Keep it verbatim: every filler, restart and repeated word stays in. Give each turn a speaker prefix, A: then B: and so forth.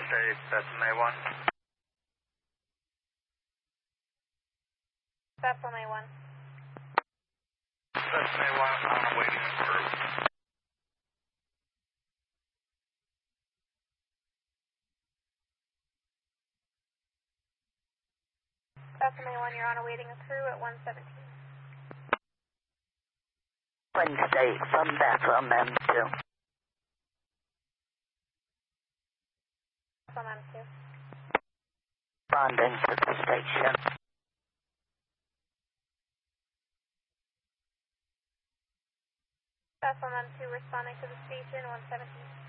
A: Wednesday, Bethel May one.
B: Bethel May one.
A: Bethel May one on awaiting crew.
B: Bethel May one, you're on awaiting a crew at one seventeen.
C: Wednesday from Bethel M two.
B: Bethel M two.
C: Responding to the station.
B: Bethel M two responding to the station, one seventeen.